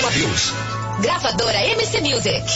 Blues. Gravadora MC Music.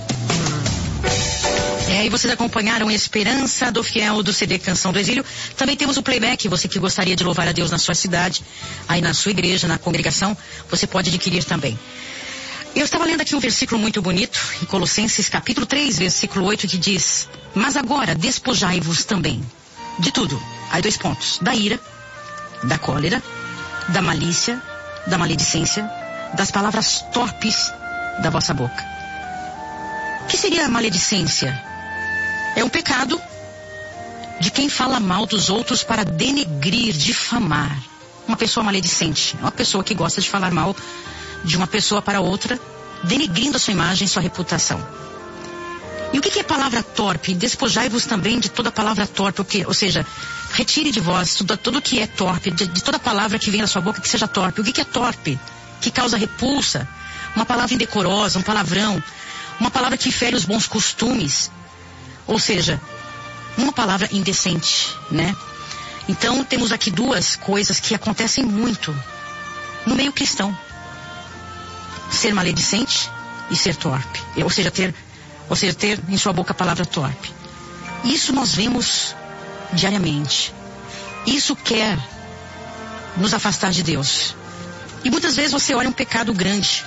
E vocês acompanharam Esperança do Fiel do CD Canção do Exílio. Também temos o playback, você que gostaria de louvar a Deus na sua cidade, aí na sua igreja, na congregação, você pode adquirir também. Eu estava lendo aqui um versículo muito bonito, em Colossenses capítulo 3, versículo 8, que diz: mas agora despojai-vos também de tudo. Aí 2 pontos: da ira, da cólera, da malícia, da maledicência, das palavras torpes da vossa boca. O que seria a maledicência? É um pecado de quem fala mal dos outros para denegrir, difamar. Uma pessoa maledicente é uma pessoa que gosta de falar mal de uma pessoa para outra, denegrindo a sua imagem, sua reputação. E o que é palavra torpe? Despojai-vos também de toda palavra torpe, ou seja, retire de vós tudo que é torpe, de toda palavra que vem da sua boca que seja torpe. O que é torpe? Que causa repulsa, uma palavra indecorosa, um palavrão, uma palavra que fere os bons costumes, ou seja, uma palavra indecente, né? Então temos aqui 2 coisas que acontecem muito no meio cristão: ser maledicente e ser torpe, ou seja, ter em sua boca a palavra torpe. Isso nós vemos diariamente. Isso quer nos afastar de Deus. E muitas vezes você olha um pecado grande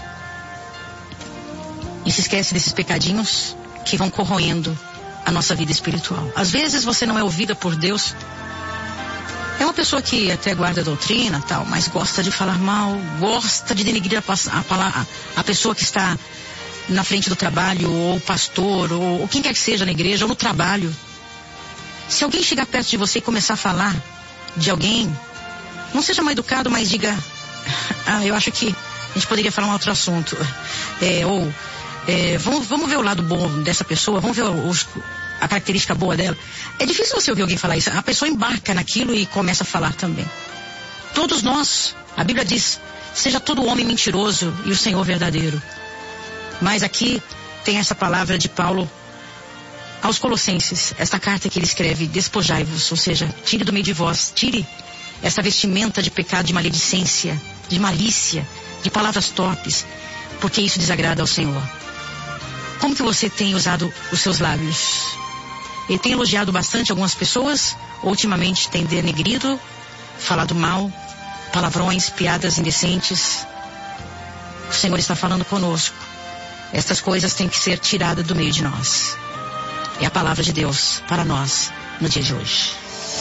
e se esquece desses pecadinhos que vão corroendo a nossa vida espiritual. Às vezes você não é ouvida por Deus. É uma pessoa que até guarda a doutrina, tal, mas gosta de falar mal, gosta de denegrir a pessoa que está na frente do trabalho, ou o pastor, ou quem quer que seja na igreja, ou no trabalho. Se alguém chegar perto de você e começar a falar de alguém, não seja mal educado, mas diga: eu acho que a gente poderia falar um outro assunto. Vamos ver o lado bom dessa pessoa, vamos ver a característica boa dela. É difícil você ouvir alguém falar isso. A pessoa embarca naquilo e começa a falar também. Todos nós, a Bíblia diz: seja todo homem mentiroso e o Senhor verdadeiro. Mas aqui tem essa palavra de Paulo aos Colossenses, esta carta que ele escreve: despojai-vos, ou seja, tire do meio de vós, tire essa vestimenta de pecado, de maledicência, de malícia, de palavras torpes, porque isso desagrada ao Senhor. Como que você tem usado os seus lábios? Ele tem elogiado bastante algumas pessoas, ou ultimamente tem denegrido, falado mal, palavrões, piadas indecentes? O Senhor está falando conosco. Estas coisas têm que ser tiradas do meio de nós. É a palavra de Deus para nós no dia de hoje.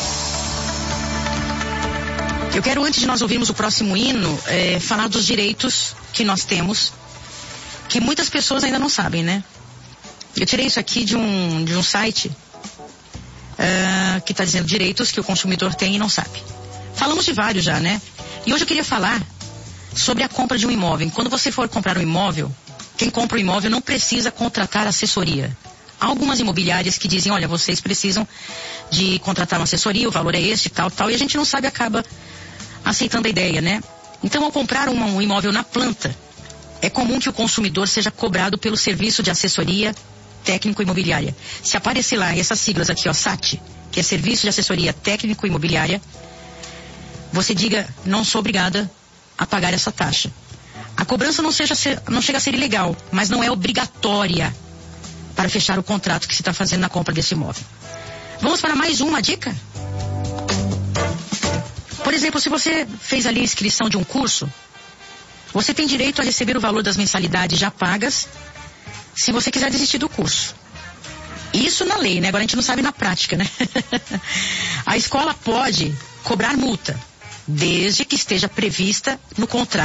Eu quero, antes de nós ouvirmos o próximo hino, falar dos direitos que nós temos, que muitas pessoas ainda não sabem, né? Eu tirei isso aqui de um site que está dizendo direitos que o consumidor tem e não sabe. Falamos de vários já, né? E hoje eu queria falar sobre a compra de um imóvel. Quando você for comprar um imóvel, quem compra o imóvel não precisa contratar assessoria. Há algumas imobiliárias que dizem: olha, vocês precisam de contratar uma assessoria, o valor é este, tal, e a gente não sabe, acaba aceitando a ideia, né? Então, ao comprar um imóvel na planta, é comum que o consumidor seja cobrado pelo serviço de assessoria técnico imobiliária. Se aparecer lá essas siglas aqui, ó, SAT, que é Serviço de Assessoria Técnico Imobiliária, você diga: não sou obrigada a pagar essa taxa. A cobrança não chega a ser ilegal, mas não é obrigatória para fechar o contrato que se está fazendo na compra desse imóvel. Vamos para mais uma dica? Por exemplo, se você fez ali a inscrição de um curso, você tem direito a receber o valor das mensalidades já pagas, se você quiser desistir do curso. Isso na lei, né? Agora a gente não sabe na prática, né? A escola pode cobrar multa, desde que esteja prevista no contrato